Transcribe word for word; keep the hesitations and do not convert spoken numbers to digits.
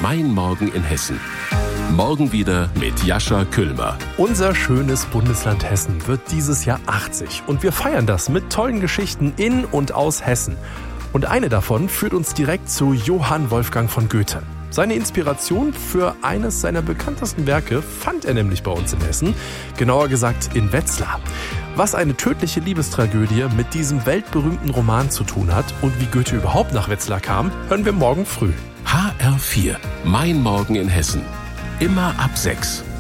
Mein Morgen in Hessen. Morgen wieder mit Jascha Küllmer. Unser schönes Bundesland Hessen wird dieses Jahr achtzig und wir feiern das mit tollen Geschichten in und aus Hessen. Und eine davon führt uns direkt zu Johann Wolfgang von Goethe. Seine Inspiration für eines seiner bekanntesten Werke fand er nämlich bei uns in Hessen, genauer gesagt in Wetzlar. Was eine tödliche Liebestragödie mit diesem weltberühmten Roman zu tun hat und wie Goethe überhaupt nach Wetzlar kam, hören wir morgen früh. H R vier. Mein Morgen in Hessen. Immer ab sechs.